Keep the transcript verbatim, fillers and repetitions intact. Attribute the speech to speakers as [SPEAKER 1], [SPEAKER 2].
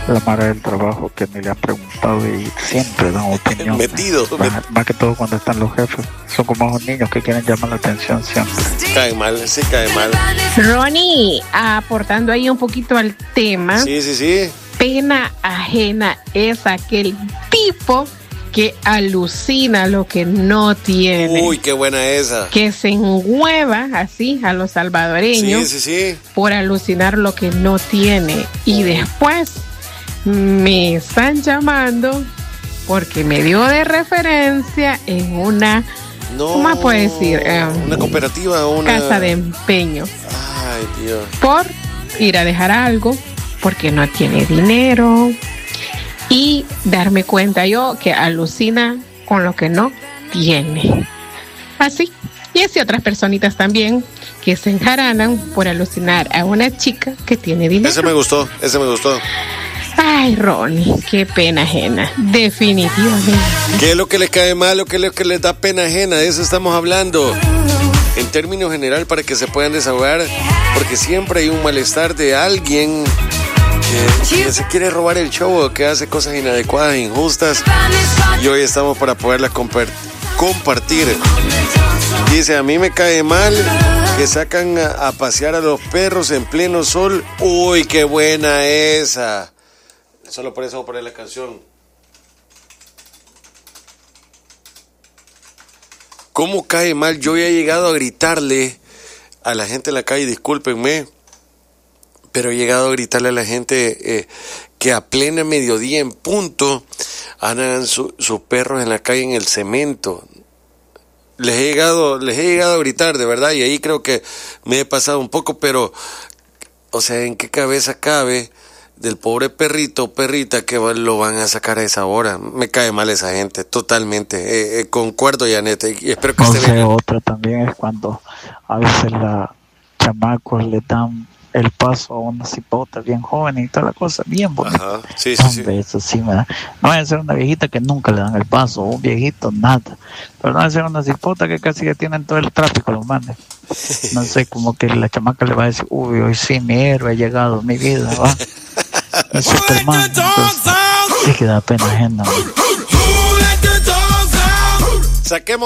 [SPEAKER 1] la mara del trabajo que ni le han preguntado y siempre dan opinión.
[SPEAKER 2] Metido.
[SPEAKER 1] Más, met... más que todo cuando están los jefes. Son como esos niños que quieren llamar la atención siempre.
[SPEAKER 2] Cae mal, sí cae mal.
[SPEAKER 3] Ronnie, aportando ahí un poquito al tema.
[SPEAKER 2] Sí, sí, sí.
[SPEAKER 3] Pena ajena es aquel tipo que alucina lo que no tiene.
[SPEAKER 2] Uy, qué buena esa.
[SPEAKER 3] Que se enhueva así a los salvadoreños.
[SPEAKER 2] Sí, sí, sí.
[SPEAKER 3] Por alucinar lo que no tiene. Y después me están llamando porque me dio de referencia en una,
[SPEAKER 2] no,
[SPEAKER 3] ¿cómo puede decir?
[SPEAKER 2] Um, una cooperativa, una
[SPEAKER 3] casa de empeño.
[SPEAKER 2] Ay, Dios.
[SPEAKER 3] Por ir a dejar algo, porque no tiene dinero. Y darme cuenta yo que alucina con lo que no tiene. Así. Y así otras personitas también que se enjaranan por alucinar a una chica que tiene dinero.
[SPEAKER 2] Ese me gustó, ese me gustó.
[SPEAKER 3] Ay, Ronnie, qué pena ajena. Definitivamente.
[SPEAKER 2] ¿Qué es lo que les cae mal o qué es lo que les da pena ajena? De eso estamos hablando. En términos general, para que se puedan desahogar, porque siempre hay un malestar de alguien que, que se quiere robar el show o que hace cosas inadecuadas, injustas, y hoy estamos para poderlas compartir. Dice, a mí me cae mal que sacan a, a pasear a los perros en pleno sol. Uy, qué buena esa. Solo por eso voy a poner la canción. ¿Cómo cae mal? Yo ya he llegado a gritarle a la gente en la calle, discúlpenme, pero he llegado a gritarle a la gente eh, que a plena mediodía en punto andan sus su perros en la calle en el cemento. Les he llegado, les he llegado a gritar, de verdad, y ahí creo que me he pasado un poco, pero, o sea, ¿en qué cabeza cabe del pobre perrito o perrita que lo van a sacar a esa hora? Me cae mal esa gente, totalmente. Eh, eh, concuerdo, Janete, y espero que
[SPEAKER 1] no
[SPEAKER 2] esté
[SPEAKER 1] sé,
[SPEAKER 2] bien.
[SPEAKER 1] Otra también es cuando a veces la chamacos le dan el paso a una cipota bien joven y toda la cosa bien bonita.
[SPEAKER 2] Ajá, sí, sí,
[SPEAKER 1] Hombre,
[SPEAKER 2] sí.
[SPEAKER 1] eso sí me da. No vaya a ser una viejita que nunca le dan el paso, o un viejito, nada. Pero no vaya a ser una cipota que casi ya tienen todo el tráfico, los manes. No sé, como que la chamaca le va a decir, uy, hoy sí mi héroe ha llegado, mi vida, va. Mi Superman. Entonces, sí que da pena ajena.
[SPEAKER 2] Saquemos